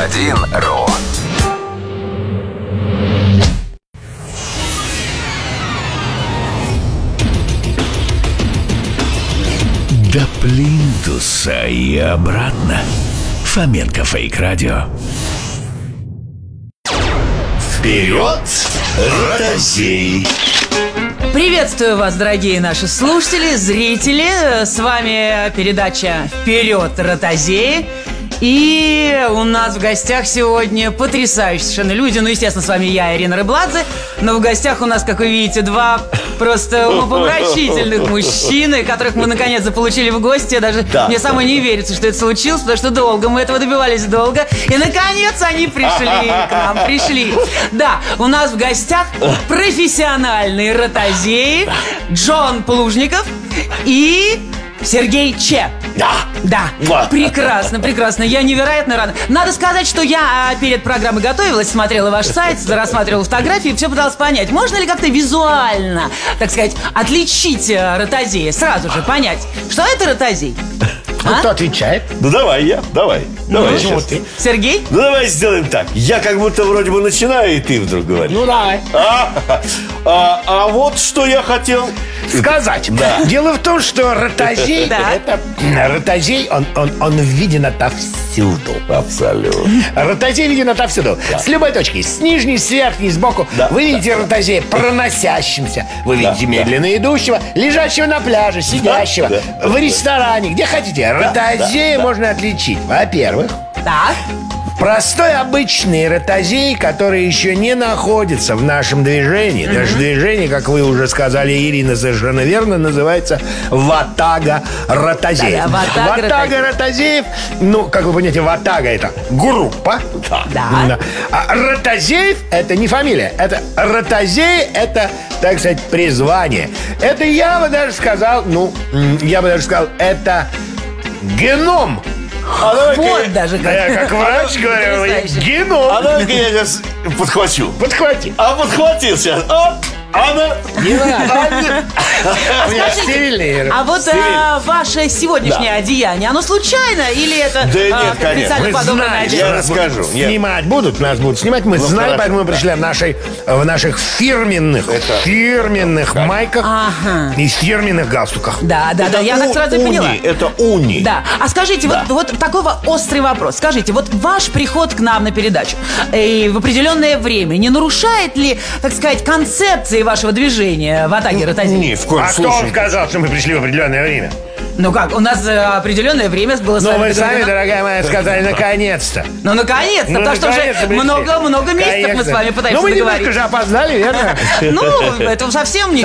101.ru. До плинтуса и обратно. Фоменко Фейк Радио. Вперед, ротозей! Приветствую вас, дорогие наши слушатели, зрители. С вами передача «Вперед, ротозеи». И у нас в гостях сегодня потрясающие совершенно люди. Ну, естественно, с вами я, Ирина Рыбладзе. Но в гостях у нас, как вы видите, два просто умопомрачительных мужчины, которых мы наконец заполучили в гости. Даже мне самой не верится, что это случилось, потому что долго мы этого добивались, долго. И наконец они пришли к нам, пришли. Да, у нас в гостях профессиональные ротозеи Джон Плужников и Сергей Че. Да, прекрасно, прекрасно. Я невероятно рада. Надо сказать, что я перед программой готовилась, смотрела ваш сайт, рассматривала фотографии, все пыталась понять, можно ли как-то визуально, так сказать, отличить ротозея, сразу же понять, что это ротозей. Кто отвечает? Ну давай, давай Почему ты? Сергей? Ну давай сделаем так. Я как будто вроде бы начинаю, и ты вдруг говоришь. Ну давай. А вот что я хотел сказать. Да. Дело в том, что ротозей, Да. ротозей, он виден отовсюду. Абсолютно. Ротозей виден отовсюду. С любой точки. С нижней, с верхней, сбоку. Да, Вы видите ротозея проносящимся. Вы видите медленно идущего, лежащего на пляже, сидящего. Да. В ресторане, где хотите. Ротозея можно отличить. Во-первых, Так. простой обычный ротозей, который еще не находится в нашем движении. Наше движение, как вы уже сказали, Ирина, совершенно верно, называется ватага ротозеев. Да, ватага ротозеев, ну, как вы понимаете, ватага — это группа. Да. А ротозеев — это не фамилия. Это ротозеи — это, так сказать, призвание. Это я бы даже сказал, это геном. Вот даже как. Я как врач говорю, Потрясающе. геном. А ну-ка я сейчас подхвачу. Подхвати. А подхватил сейчас. Оп! Она... Не надо. У меня стерильный. А вот ваше сегодняшнее одеяние, оно случайно или это Да нет, конечно. специально Мы подобранное знаем, одеяние? Я расскажу. Нет. Снимать будут, нас будут снимать. Мы знаем, хорошо. поэтому мы пришли в наших фирменных майках и фирменных галстуках. Да, я так сразу и поняла. Это уни. Да. А скажите, вот такой острый вопрос. Скажите, вот ваш приход к нам на передачу в определенное время не нарушает ли, так сказать, концепции вашего движения в атаге ротозеи? Ни в коем А кто вам случае. сказал, что мы пришли в определенное время? Ну как, у нас определенное время было с Ну, вами вы сами, договорено. дорогая моя, сказали, наконец-то. Ну, наконец-то, потому что уже наконец-то пришли. много месяцев мы с вами пытаемся Ну, мы немножко договориться. же опоздали, верно? Ну, это совсем не